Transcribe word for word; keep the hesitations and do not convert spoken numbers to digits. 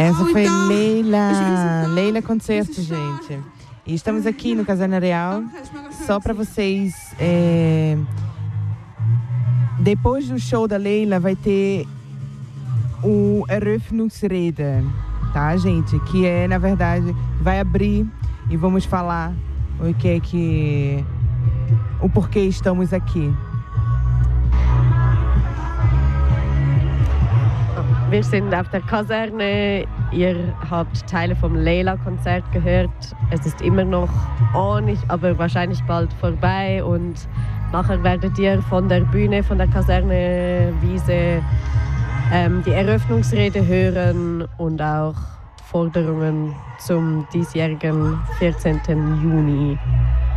Essa foi Leila, Leila Concerto, gente. E estamos aqui no Caserna Real, só para vocês... É... Depois do show da Leila vai ter o Eröffnungsrede, tá, gente? Que é, na verdade, vai abrir e vamos falar o que é que... o porquê estamos aqui. Wir sind auf der Kaserne. Ihr habt Teile vom Leila-Konzert gehört. Es ist immer noch ordentlich, aber wahrscheinlich bald vorbei. Und nachher werdet ihr von der Bühne, von der Kaserne Wiese ähm, die Eröffnungsrede hören und auch Forderungen zum diesjährigen vierzehnten Juni.